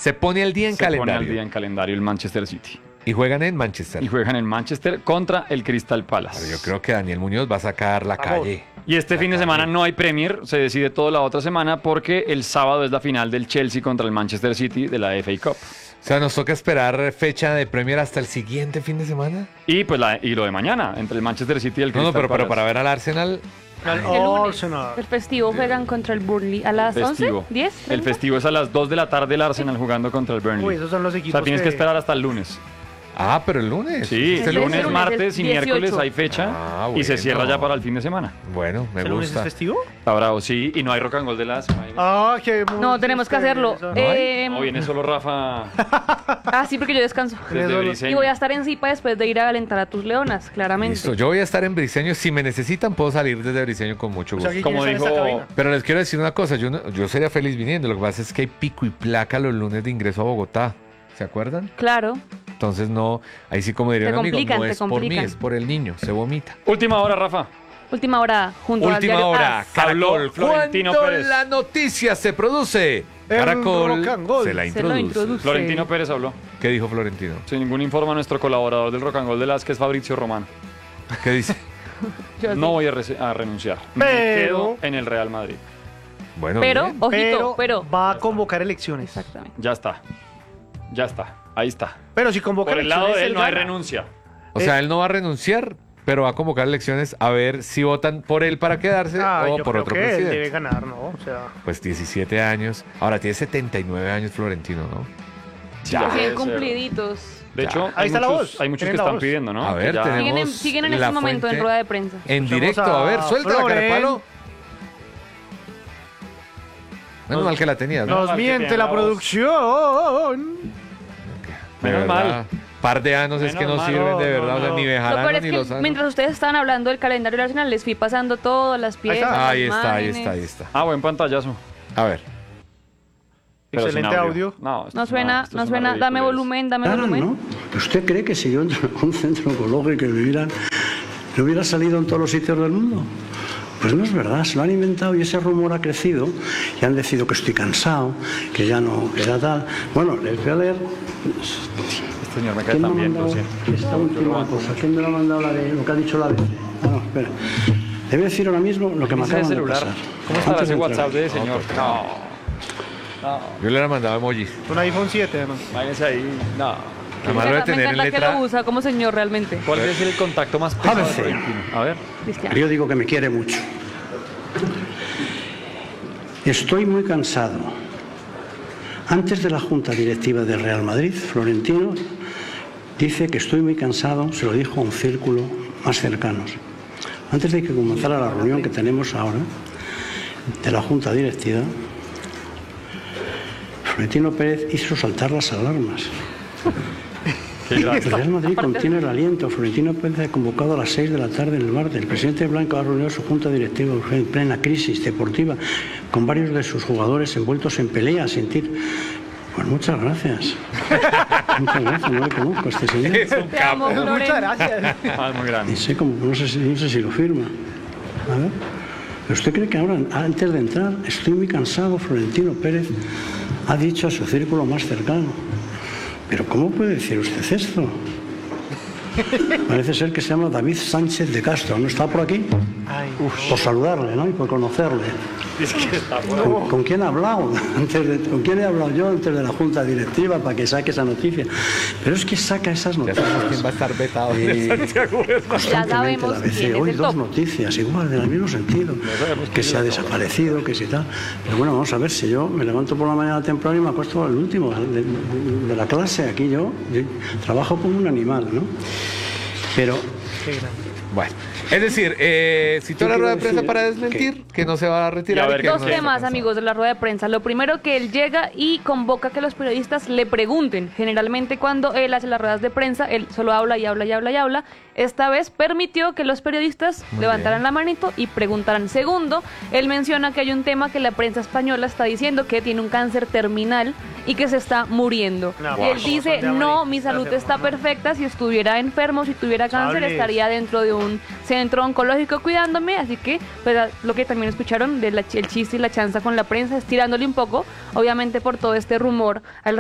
Se pone al día en calendario. Se pone al día en calendario el Manchester City. Y juegan en Manchester. Y juegan en Manchester contra el Crystal Palace. Pero yo creo que Daniel Muñoz va a sacar la calle. Y este fin de semana no hay Premier, se decide todo la otra semana porque el sábado es la final del Chelsea contra el Manchester City de la FA Cup. O sea, nos toca esperar fecha de Premier hasta el siguiente fin de semana. Y pues y lo de mañana, entre el Manchester City y el Crystal pero Palace. para ver al Arsenal. El lunes. Arsenal. El festivo juegan contra el Burnley a las Festivo. 11, 10. El festivo es a las 2 de la tarde el Arsenal jugando contra el Burnley. Uy, esos son los O equipos sea, tienes que esperar hasta el lunes. Ah, pero el lunes. Sí, Este lunes, lunes, martes y el miércoles 18. hay fecha Ah, y se bueno. cierra ya para el fin de semana. Bueno, me ¿El lunes es gusta. festivo? Está bravo, sí, y no hay rock and roll de las. Ah, qué No, tenemos que hacerlo. eso. O viene solo Rafa Sí, porque yo descanso. desde Eso- Briseño. Y voy a estar en Zipa después de ir a alentar a tus leonas, claramente. Listo, yo voy a estar en Briseño. Si me necesitan, puedo salir desde Briseño con mucho O gusto. sea, que Como quién está en dijo- esta cabina. Pero les quiero decir una cosa, yo sería feliz viniendo. Lo que pasa es que hay pico y placa los lunes de ingreso a Bogotá. ¿Se acuerdan? Claro. Entonces no, ahí sí como diría Te un amigo, complican, no te es por mí, complican. es por el niño, se vomita. Última hora, Rafa. Última hora junto al Última diario hora, AS. Habló Caracol. Florentino Cuando Pérez. la noticia se produce, Caracol Rock and Roll. se la Se lo introduce. introduce. Florentino Pérez habló. ¿Qué dijo Florentino? Sin ningún informe a nuestro colaborador del Rock and Roll de las que es Fabricio Román. ¿Qué dice? Yo No sí. voy a renunciar. Me Pero- quedo en el Real Madrid. Bueno, Pero, bien. ojito, pero. va a convocar elecciones. Exactamente. Ya está. Ya está. Ahí está. Pero si convoca Por el lado de elecciones, él no hay gana. renuncia. O sea, él no va a renunciar, pero va a convocar elecciones a ver si votan por él para quedarse o Yo por creo otro que él presidente. debe ganar, ¿no? O sea, Pues 17 años. Ahora tiene 79 años Florentino, ¿no? Ya. Siguen Debe ser. cumplididos. De hecho, Ahí está la muchos, voz. hay muchos que Tienen la están voz. pidiendo, ¿no? A ver, Que ya- tenemos- Siguen en La este momento en fuente. rueda de prensa. En Escuchemos directo, a ver, a suelta la Floren. carepalo. Menos mal que la tenías, ¿no? nos mal que miente tiene la la voz. producción. De Menos verdad, mal. Par de anos es que Menos no mal, sirven de no, verdad, o sea, no. ni Lo peor Bejarano es ni que Lozano. mientras ustedes estaban hablando del calendario del Arsenal, les fui pasando todas las piezas. está. Ahí las está, ahí imágenes. está, ahí está. Ah, buen pantallazo. A ver. Pero sin Excelente audio. No, esto No es suena, una- esto no es una suena. Dame ridiculez. volumen, dame Claro, volumen. ¿no? ¿Usted cree que si yo entro a un centro oncológico y me hubiera salido en todos los sitios del mundo? Pues no es verdad, se lo han inventado y ese rumor ha crecido y han decidido que estoy cansado, que ya no, que ya tal. Bueno, les voy a leer. Este señor me cae ¿Quién me ha tan bien, lo mandado siento. esta última cosa? ¿Quién me lo ha mandado la de lo que ha dicho la ABC? Ah, no, espera. Le voy a decir ahora mismo lo que me Ese acaban de celular. pasar. ¿Cómo estará Antes ese de entrar. WhatsApp de ese señor? No. Yo le hubiera mandado emojis. Un iPhone 7, ¿no? Váyanse ahí. No. Nada más lo de Me tener en encanta que letra. lo usa como señor realmente. ¿Cuál debe ser el contacto más pesado de ABC. Florentino? A ver. Cristian. Periódico que me quiere mucho. Estoy muy cansado. Antes de la Junta Directiva del Real Madrid, Florentino dice que estoy muy cansado, se lo dijo a un círculo más cercanos. Antes de que comenzara la reunión que tenemos ahora de la Junta Directiva, Florentino Pérez hizo saltar las alarmas. Qué El gracia. Real Madrid contiene el aliento. Florentino Pérez ha convocado a las 6 de la tarde en el martes. El presidente Blanco ha reunido su junta directiva en plena crisis deportiva con varios de sus jugadores envueltos en pelea. Sentir. Pues muchas gracias. Muchas gracias. No le conozco a este señor. Es un Te amo, capo. Floren. Muchas gracias. Ah, es muy grande. Y sé cómo, no sé si lo firma. A ver. ¿Pero usted cree que ahora, antes de entrar, estoy muy cansado? Florentino Pérez ha dicho a su círculo más cercano. ¿Pero cómo puede decir usted esto? Parece ser que se llama David Sánchez de Castro. ¿No está por aquí? Ay, Por saludarle, ¿no? Y por conocerle. Es que está por ¿Con quién ha hablado? ¿Con quién he hablado yo antes de la junta directiva para que saque esa noticia? Pero es que saca esas Ya noticias. sabemos quién va a estar vetado. Ya Constantemente sabemos la ABC. quién es Hoy el dos top. noticias igual, del mismo sentido. Que se ha desaparecido, que si tal. Pero bueno, vamos a ver, si yo me levanto por la mañana temprano y me acuesto al último de la clase. Aquí yo trabajo como un animal, ¿no? Pero qué grande. Bueno, es decir, si toda la quiero rueda de prensa decir para desmentir que no se va a retirar. Y a ver, que Dos no está temas, cansado. amigos, de la rueda de prensa. Lo primero, que él llega y convoca que los periodistas le pregunten. Generalmente cuando él hace las ruedas de prensa, él solo habla y habla y habla y habla. Esta vez permitió que los periodistas Muy levantaran bien. la manito y preguntaran. Segundo, él menciona que hay un tema que la prensa española está diciendo, que tiene un cáncer terminal y que se está muriendo. No, Y él wow. dice, Son de no, amarillo, mi salud gracias, está ¿no? perfecta. Si estuviera enfermo, si tuviera cáncer, Chables. estaría dentro de un centro oncológico cuidándome. Así que, pues, lo que también escucharon del el chiste y la chanza con la prensa, estirándole un poco, obviamente por todo este rumor